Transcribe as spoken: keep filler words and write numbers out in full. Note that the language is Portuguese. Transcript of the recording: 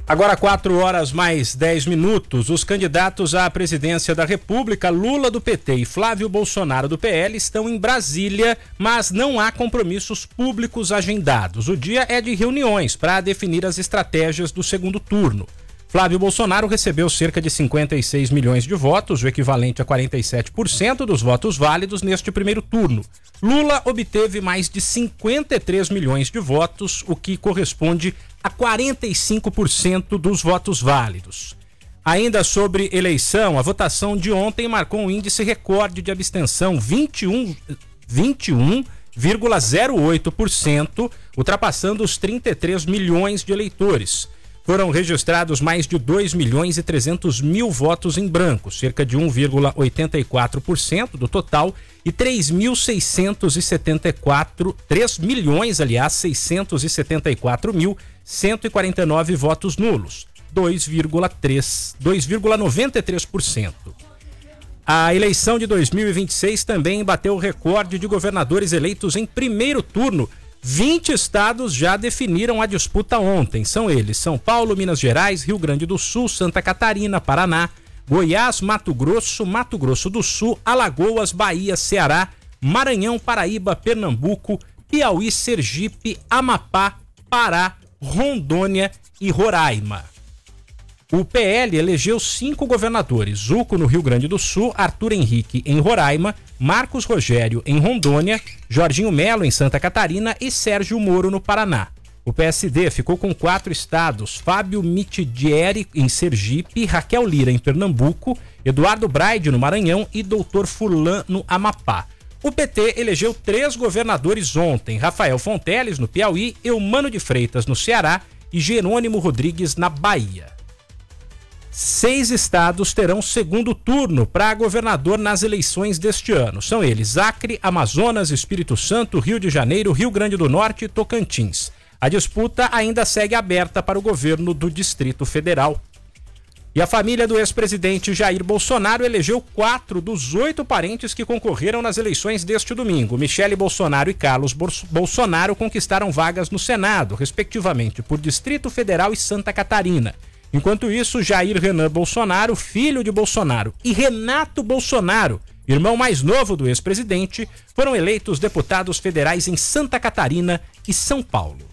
Agora quatro horas mais dez minutos, os candidatos à presidência da República, Lula do P T e Flávio Bolsonaro do P L, estão em Brasília, mas não há compromissos públicos agendados. O dia é de reuniões para definir as estratégias do segundo turno. Flávio Bolsonaro recebeu cerca de cinquenta e seis milhões de votos, o equivalente a quarenta e sete por cento dos votos válidos neste primeiro turno. Lula obteve mais de cinquenta e três milhões de votos, o que corresponde a quarenta e cinco por cento dos votos válidos. Ainda sobre eleição, a votação de ontem marcou um índice recorde de abstenção, vinte e um vírgula zero oito por cento, ultrapassando os trinta e três milhões de eleitores. Foram registrados mais de dois milhões e trezentos mil votos em branco, cerca de um vírgula oitenta e quatro por cento do total, e três mil seiscentos e setenta e quatro, três milhões, aliás, seiscentos e setenta e quatro mil, cento e quarenta e nove votos nulos, dois vírgula noventa e três por cento. A eleição de dois mil e vinte e seis também bateu o recorde de governadores eleitos em primeiro turno. vinte estados já definiram a disputa ontem. São eles: São Paulo, Minas Gerais, Rio Grande do Sul, Santa Catarina, Paraná, Goiás, Mato Grosso, Mato Grosso do Sul, Alagoas, Bahia, Ceará, Maranhão, Paraíba, Pernambuco, Piauí, Sergipe, Amapá, Pará, Rondônia e Roraima. O P L elegeu cinco governadores: Zuco no Rio Grande do Sul, Arthur Henrique em Roraima, Marcos Rogério em Rondônia, Jorginho Melo em Santa Catarina e Sérgio Moro no Paraná. O P S D ficou com quatro estados: Fábio Mitidieri em Sergipe, Raquel Lira em Pernambuco, Eduardo Braide no Maranhão e doutor Furlan no Amapá. O P T elegeu três governadores ontem: Rafael Fonteles no Piauí, Eumano de Freitas no Ceará e Jerônimo Rodrigues na Bahia. Seis estados terão segundo turno para governador nas eleições deste ano. São eles: Acre, Amazonas, Espírito Santo, Rio de Janeiro, Rio Grande do Norte e Tocantins. A disputa ainda segue aberta para o governo do Distrito Federal. E a família do ex-presidente Jair Bolsonaro elegeu quatro dos oito parentes que concorreram nas eleições deste domingo. Michele Bolsonaro e Carlos Bolsonaro conquistaram vagas no Senado, respectivamente, por Distrito Federal e Santa Catarina. Enquanto isso, Jair Renan Bolsonaro, filho de Bolsonaro, e Renato Bolsonaro, irmão mais novo do ex-presidente, foram eleitos deputados federais em Santa Catarina e São Paulo.